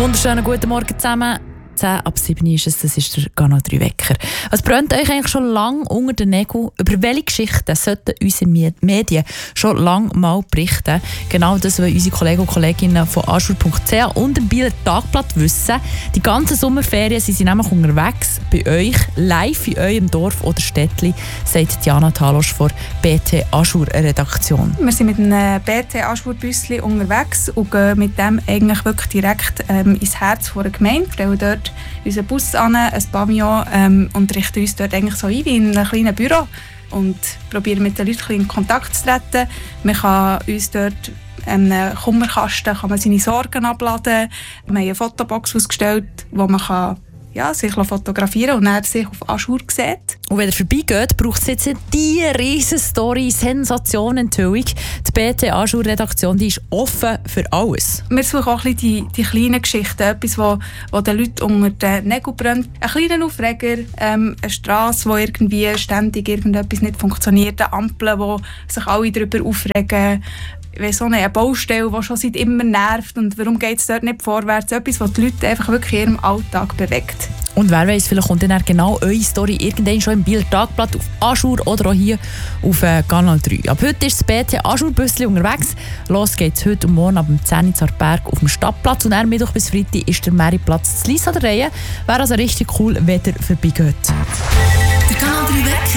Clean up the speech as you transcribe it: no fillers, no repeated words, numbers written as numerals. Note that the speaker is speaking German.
Wunderschönen guten Morgen zusammen. 10 ab 7 ist es, das ist der Kanal 3 Wecker. Was brennt euch eigentlich schon lange unter den Nägeln? Über welche Geschichten sollten unsere Medien schon lange mal berichten? Genau das wollen unsere Kollegen und Kolleginnen von aschur.ch und dem Bieler Tagblatt wissen. Die ganzen Sommerferien sind sie nämlich unterwegs bei euch, live in eurem Dorf oder Städtli, sagt Diana Talosch von BT Aschur Redaktion. Wir sind mit einem BT Aschur-Büsschen unterwegs und gehen mit dem eigentlich wirklich direkt ins Herz der Gemeinde. Stellen dort unseren Bus an, ein Pavillon und richten uns dort eigentlich so ein wie in einem kleinen Büro und probieren mit den Leuten in Kontakt zu treten. Man kann uns dort einen Kummerkasten kann man seine Sorgen abladen. Wir haben eine Fotobox ausgestellt, wo man kann, sich fotografieren und dann sich auf Aschur sieht. Und wenn ihr vorbeigeht, braucht es jetzt die riesen Story, Sensationenenthüllung. Die BT Aschur-Redaktion, die ist offen für alles. Wir suchen auch ein bisschen die kleinen Geschichten, etwas, wo den Leuten unter den Nägeln brennt. Ein kleiner Aufreger, eine Strasse, wo irgendwie ständig irgendetwas nicht funktioniert, eine Ampel, wo sich alle darüber aufregen. So eine Baustelle, die schon seit immer nervt und warum geht es dort nicht vorwärts? Etwas, was die Leute einfach wirklich in ihrem Alltag bewegt. Und wer weiss, vielleicht kommt dann genau eure Story irgendwann schon im Bieler Tagblatt auf Aschur oder auch hier auf Kanal 3. Ab heute ist das BT Aschur-Büsschen unterwegs. Los geht's heute und morgen ab dem 10 Uhr Zartberg auf dem Stadtplatz und dann Mittwoch bis Freitag ist der Meriplatz zu Lyss an der Reihe. Wäre also richtig cool, wenn ihr vorbeigeht. Der Kanal 3 Wecker.